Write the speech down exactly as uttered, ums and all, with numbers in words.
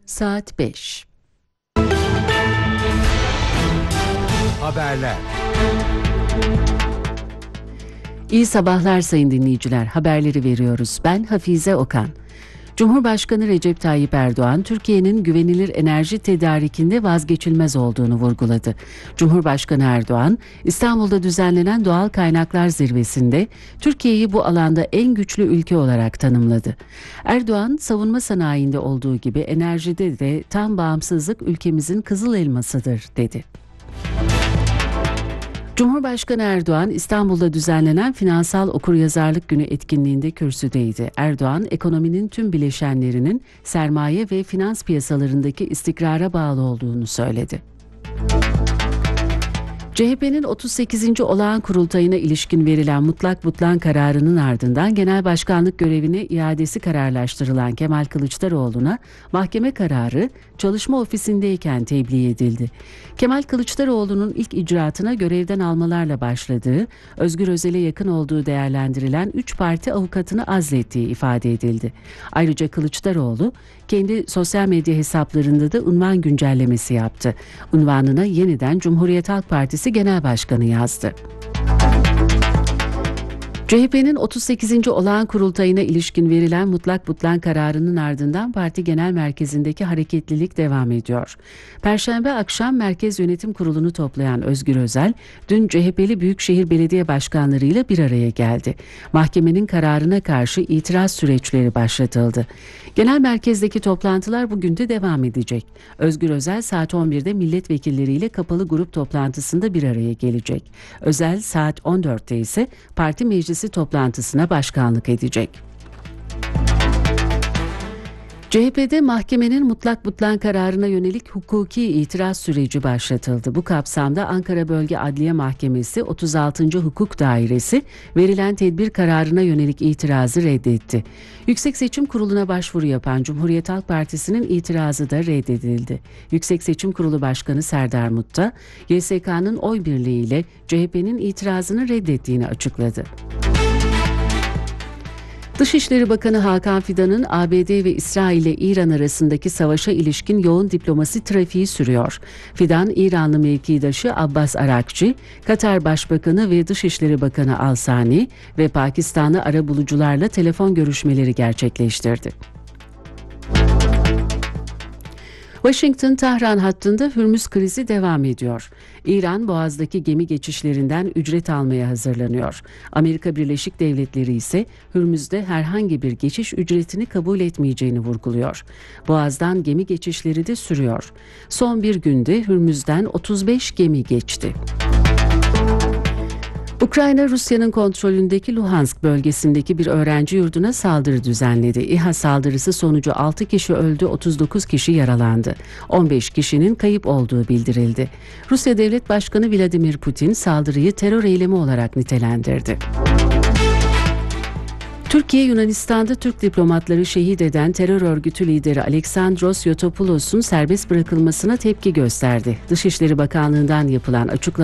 Saat beş. Haberler. İyi sabahlar sayın dinleyiciler. Haberleri veriyoruz. Ben Hafize Okan. Cumhurbaşkanı Recep Tayyip Erdoğan, Türkiye'nin güvenilir enerji tedarikinde vazgeçilmez olduğunu vurguladı. Cumhurbaşkanı Erdoğan, İstanbul'da düzenlenen Doğal Kaynaklar Zirvesi'nde Türkiye'yi bu alanda en güçlü ülke olarak tanımladı. Erdoğan, savunma sanayinde olduğu gibi enerjide de tam bağımsızlık ülkemizin kızıl elmasıdır dedi. Cumhurbaşkanı Erdoğan, İstanbul'da düzenlenen Finansal Okuryazarlık Günü etkinliğinde kürsüdeydi. Erdoğan, ekonominin tüm bileşenlerinin sermaye ve finans piyasalarındaki istikrara bağlı olduğunu söyledi. C H P'nin otuz sekizinci olağan kurultayına ilişkin verilen mutlak butlan kararının ardından genel başkanlık görevine iadesi kararlaştırılan Kemal Kılıçdaroğlu'na mahkeme kararı çalışma ofisindeyken tebliğ edildi. Kemal Kılıçdaroğlu'nun ilk icraatına görevden almalarla başladığı, Özgür Özel'e yakın olduğu değerlendirilen üç parti avukatını azlettiği ifade edildi. Ayrıca Kılıçdaroğlu kendi sosyal medya hesaplarında da unvan güncellemesi yaptı. Unvanına yeniden Cumhuriyet Halk Partisi Genel Başkanı yazdı. C H P'nin otuz sekizinci olağan kurultayına ilişkin verilen mutlak butlan kararının ardından parti genel merkezindeki hareketlilik devam ediyor. Perşembe akşam Merkez Yönetim Kurulu'nu toplayan Özgür Özel, dün C H P'li Büyükşehir Belediye Başkanlarıyla bir araya geldi. Mahkemenin kararına karşı itiraz süreçleri başlatıldı. Genel merkezdeki toplantılar bugün de devam edecek. Özgür Özel saat on birde milletvekilleriyle kapalı grup toplantısında bir araya gelecek. Özel saat on dörtte ise parti meclisi toplantısına başkanlık edecek. C H P'de mahkemenin mutlak butlan kararına yönelik hukuki itiraz süreci başlatıldı. Bu kapsamda Ankara Bölge Adliye Mahkemesi otuz altıncı Hukuk Dairesi verilen tedbir kararına yönelik itirazı reddetti. Yüksek Seçim Kurulu'na başvuru yapan Cumhuriyet Halk Partisi'nin itirazı da reddedildi. Yüksek Seçim Kurulu Başkanı Serdar Mut'ta Y S K'nın oy birliğiyle C H P'nin itirazını reddettiğini açıkladı. Dışişleri Bakanı Hakan Fidan'ın A B D ve İsrail ile İran arasındaki savaşa ilişkin yoğun diplomasi trafiği sürüyor. Fidan, İranlı mevkidaşı Abbas Arakçı, Katar Başbakanı ve Dışişleri Bakanı Al-Sani ve Pakistanlı arabulucularla telefon görüşmeleri gerçekleştirdi. Washington-Tahran hattında Hürmüz krizi devam ediyor. İran, Boğaz'daki gemi geçişlerinden ücret almaya hazırlanıyor. Amerika Birleşik Devletleri ise Hürmüz'de herhangi bir geçiş ücretini kabul etmeyeceğini vurguluyor. Boğaz'dan gemi geçişleri de sürüyor. Son bir günde Hürmüz'den otuz beş gemi geçti. Ukrayna, Rusya'nın kontrolündeki Luhansk bölgesindeki bir öğrenci yurduna saldırı düzenledi. İHA saldırısı sonucu altı kişi öldü, otuz dokuz kişi yaralandı. on beş kişinin kayıp olduğu bildirildi. Rusya Devlet Başkanı Vladimir Putin saldırıyı terör eylemi olarak nitelendirdi. Türkiye, Yunanistan'da Türk diplomatları şehit eden terör örgütü lideri Alexandros Yotopoulous'un serbest bırakılmasına tepki gösterdi. Dışişleri Bakanlığı'ndan yapılan açıklama